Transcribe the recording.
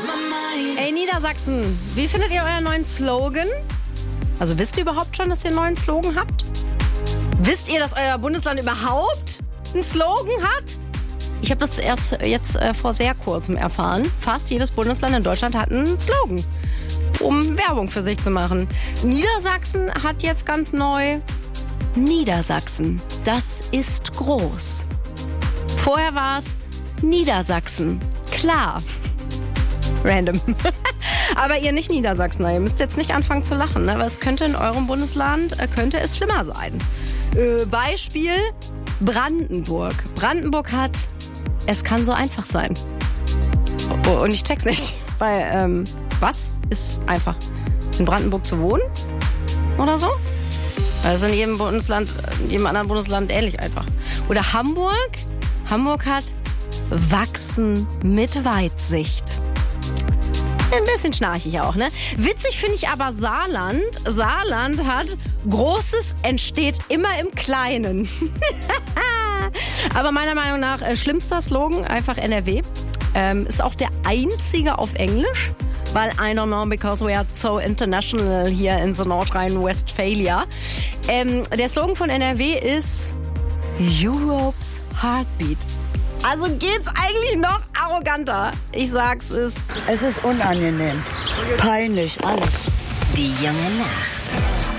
Ey, Niedersachsen, wie findet ihr euren neuen Slogan? Also wisst ihr überhaupt schon, dass ihr einen neuen Slogan habt? Wisst ihr, dass euer Bundesland überhaupt einen Slogan hat? Ich habe das erst jetzt vor sehr kurzem erfahren. Fast jedes Bundesland in Deutschland hat einen Slogan, um Werbung für sich zu machen. Niedersachsen hat jetzt ganz neu: Niedersachsen, das ist groß. Vorher war es Niedersachsen, klar. Random. Aber ihr nicht Niedersachsener, ihr müsst jetzt nicht anfangen zu lachen, ne? Weil es könnte in eurem Bundesland, könnte es schlimmer sein. Beispiel Brandenburg. Brandenburg hat: Es kann so einfach sein. Und ich check's nicht. Weil, was ist einfach? In Brandenburg zu wohnen? Oder so? Also in jedem Bundesland, in jedem anderen Bundesland ähnlich einfach. Oder Hamburg. Hamburg hat Wachsen mit Weitsicht. Ein bisschen schnarchig auch, ne? Witzig finde ich aber Saarland. Saarland hat Großes entsteht immer im Kleinen. Aber meiner Meinung nach schlimmster Slogan einfach NRW. Ist auch der einzige auf Englisch. Weil I don't know, because we are so international here in the Nordrhein-Westphalia. Der Slogan von NRW ist Europe's Heartbeat. Also geht's eigentlich noch arroganter? Ich sag's, es ist unangenehm, peinlich, alles. Die junge Nacht.